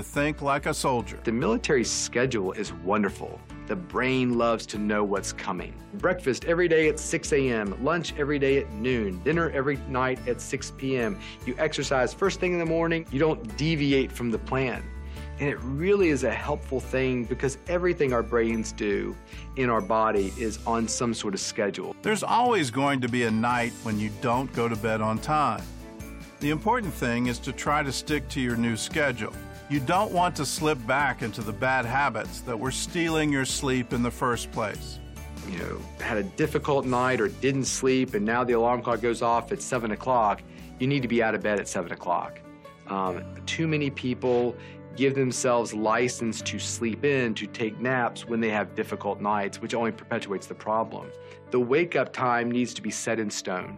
Think like a soldier. The military schedule is wonderful. The brain loves to know what's coming. Breakfast every day at 6 a.m., lunch every day at noon, dinner every night at 6 p.m. You exercise first thing in the morning. You don't deviate from the plan. And it really is a helpful thing because everything our brains do in our body is on some sort of schedule. There's always going to be a night when you don't go to bed on time. The important thing is to try to stick to your new schedule. You don't want to slip back into the bad habits that were stealing your sleep in the first place. You know, had a difficult night or didn't sleep and now the alarm clock goes off at 7 o'clock, you need to be out of bed at 7 o'clock. Too many people give themselves license to sleep in, to take naps when they have difficult nights, which only perpetuates the problem. The wake-up time needs to be set in stone.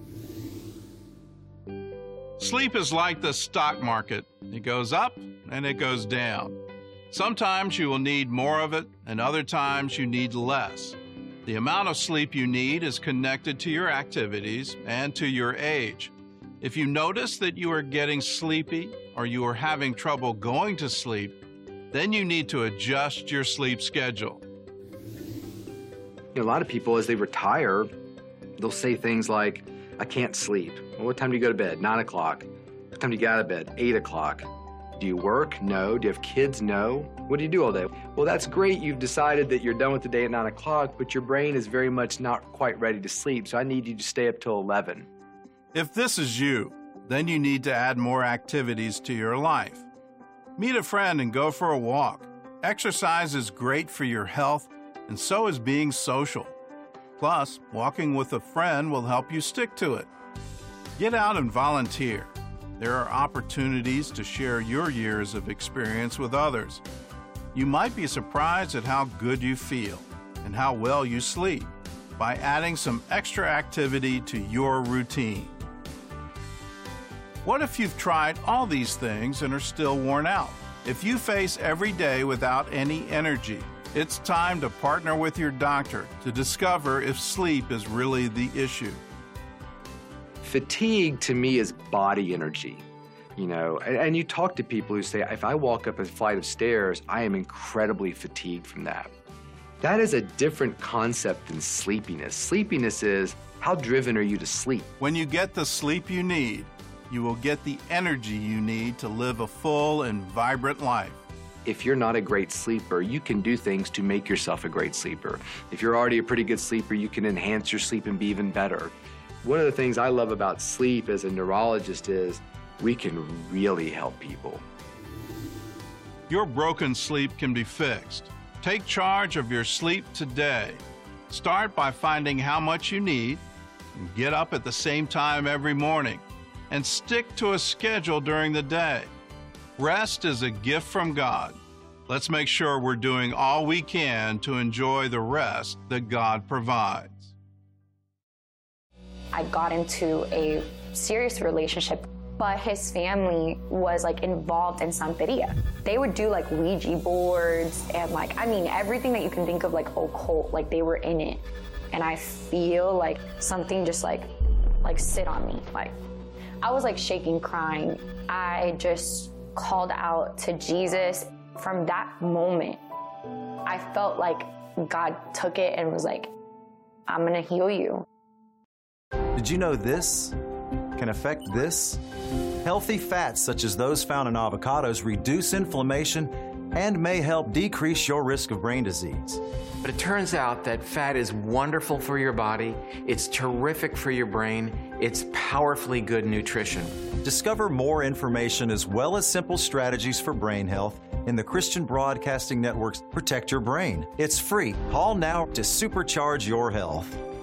Sleep is like the stock market. It goes up and it goes down. Sometimes you will need more of it, and other times you need less. The amount of sleep you need is connected to your activities and to your age. If you notice that you are getting sleepy or you are having trouble going to sleep, then you need to adjust your sleep schedule. You know, a lot of people, as they retire, they'll say things like, I can't sleep. Well, what time do you go to bed? 9 o'clock. What time do you get out of bed? 8 o'clock. Do you work? No. Do you have kids? No. What do you do all day? Well, that's great. You've decided that you're done with the day at 9 o'clock, but your brain is very much not quite ready to sleep, so I need you to stay up till 11. If this is you, then you need to add more activities to your life. Meet a friend and go for a walk. Exercise is great for your health, and so is being social. Plus, walking with a friend will help you stick to it. Get out and volunteer. There are opportunities to share your years of experience with others. You might be surprised at how good you feel and how well you sleep by adding some extra activity to your routine. What if you've tried all these things and are still worn out? If you face every day without any energy, it's time to partner with your doctor to discover if sleep is really the issue. Fatigue to me is body energy, you know, and you talk to people who say, if I walk up a flight of stairs, I am incredibly fatigued from that. That is a different concept than sleepiness. Sleepiness is, how driven are you to sleep? When you get the sleep you need, you will get the energy you need to live a full and vibrant life. If you're not a great sleeper, you can do things to make yourself a great sleeper. If you're already a pretty good sleeper, you can enhance your sleep and be even better. One of the things I love about sleep as a neurologist is we can really help people. Your broken sleep can be fixed. Take charge of your sleep today. Start by finding how much you need, get up at the same time every morning, and stick to a schedule during the day. Rest is a gift from God. Let's make sure we're doing all we can to enjoy the rest that God provides. I got into a serious relationship, but his family was involved in Santeria. They would do Ouija boards and everything that you can think of occult, they were in it. And I feel something just sit on me. I was shaking, crying. I just called out to Jesus. From that moment, I felt like God took it and was like, I'm gonna heal you. Did you know this can affect this? Healthy fats such as those found in avocados reduce inflammation and may help decrease your risk of brain disease. But it turns out that fat is wonderful for your body, it's terrific for your brain, it's powerfully good nutrition. Discover more information as well as simple strategies for brain health in the Christian Broadcasting Network's Protect Your Brain. It's free. Call now to supercharge your health.